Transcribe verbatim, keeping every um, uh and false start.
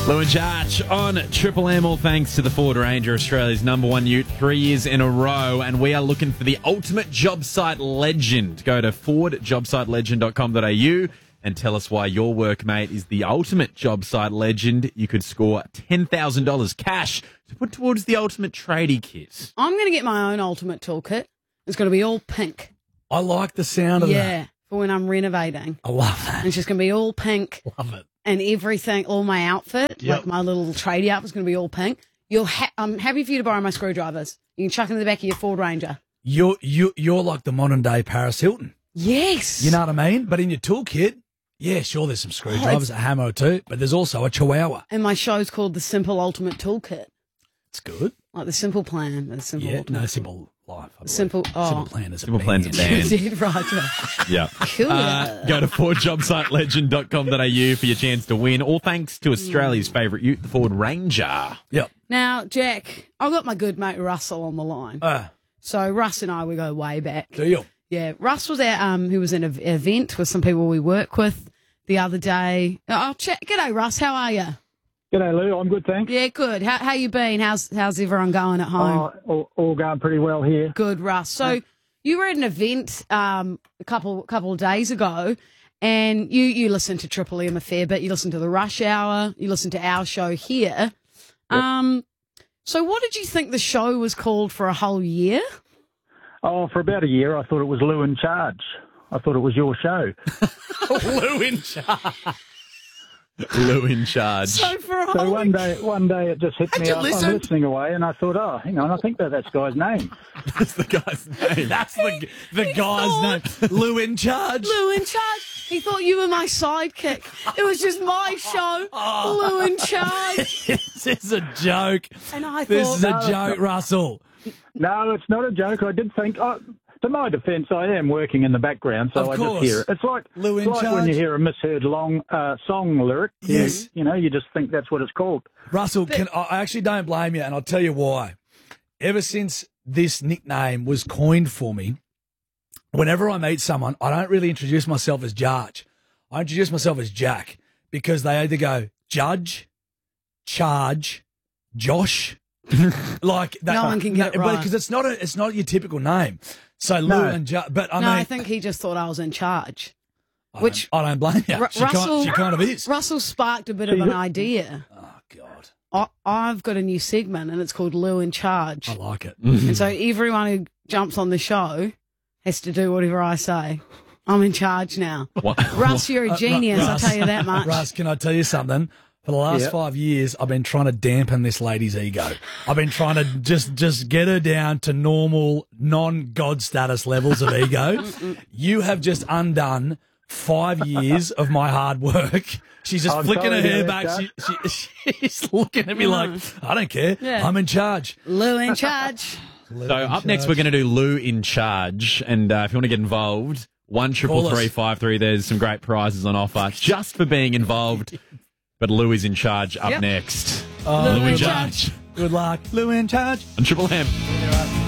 Lou and Charge on Triple M, all thanks to the Ford Ranger, Australia's number one ute, three years in a row. And we are looking for the ultimate job site legend. Go to ford job site legend dot com dot a u and tell us why your workmate is the ultimate job site legend. You could score ten thousand dollars cash to put towards the ultimate tradie kit. I'm going to get my own ultimate toolkit. It's going to be all pink. I like the sound of yeah, that. for when I'm renovating. I love that. And it's just going to be all pink. Love it. And everything, all my outfit, Yep. like my little tradie outfit is going to be all pink. You'll ha- I'm happy for you to borrow my screwdrivers. You can chuck them in the back of your Ford Ranger. You're, you, you're like the modern day Paris Hilton. Yes. You know what I mean? But in your toolkit, yeah, sure, there's some screwdrivers, Oh, a hammer too, but there's also a chihuahua. And my show's called The Simple Ultimate Toolkit. It's good. Like the simple plan. The simple Yeah, ultimate no, simple life. I believe. Simple- oh. Simple plan is a Simple Plan's a band. band. Did Roger. Yeah. Cool. Uh, go to ford job site legend dot com dot a u for your chance to win. All thanks to Australia's favourite ute, the Ford Ranger. Yep. Now, Jack, I've got my good mate Russell on the line. Uh, So Russ and I, we go way back. do you? Yeah, Russ was at um, who was in an event with some people we work with the other day. Oh, chat. G'day, Russ. How are you? G'day, Lou. I'm good, thanks. Yeah, good. How how you been? How's how's everyone going at home? Uh, all, all going pretty well here. Good, Russ. So you were at an event um, a couple couple of days ago, and you you listened to Triple M a fair bit. You listened to the Rush Hour. You listened to our show here. Um, so what did you think the show was called for a whole year? Oh, for about a year, I thought it was Lou in Charge. I thought it was your show. Lou in charge. Lou in charge. So for a So whole one day, one day it just hit Had me. you I, I'm listened? listening away, and I thought, oh, hang on, I think that that's guy's name. That's the guy's name. That's the the he guy's name. Lou in charge. Lou in Charge. He thought you were my sidekick. It was just my show, Lou in Charge. This is a joke. And I This thought, is a No, joke, Russell. No, it's not a joke. I did think. Oh, to my defence, I am working in the background, so Of I course. just hear it. It's like, Lou in it's like when Charge. you hear a misheard long uh, song lyric. you- Yes. You, know, you just think that's what it's called. Russell, can, I actually don't blame you, and I'll tell you why. Ever since this nickname was coined for me, whenever I meet someone, I don't really introduce myself as Jarge. I introduce myself as Jack because they either go Judge, Charge, Josh. like that, No one can get it but right. because it's not a, it's not your typical name. So Lou No. and Judge, but I no, mean, I think he just thought I was in charge. I which- don't, I don't blame you. Ru- she, Russell- kind, she kind of is. Russell sparked a bit of See, an who- idea. Oh God, I, I've got a new segment, and it's called Lou in Charge. I like it. And so everyone who jumps on the show has to do whatever I say. I'm in charge now. What? Russ, you're a genius, I'll Russ. tell you that much. Russ, can I tell you something? For the last Yeah. five years, I've been trying to dampen this lady's ego. I've been trying to just just get her down to normal, non-God status levels of ego. You have just undone five years of my hard work. She's just I'm flicking her sorry to hair hear back. that. She, she, she's looking at me like, I don't care. Yeah. I'm in charge. Lou in charge. So up next, we're going to do Lou in Charge. And uh, if you want to get involved, one triple Call us. three five three. There's some great prizes on offer just for being involved. But Lou is in charge up Yep. next. Oh, Lou in in Charge Good luck. Lou in charge. on Triple M.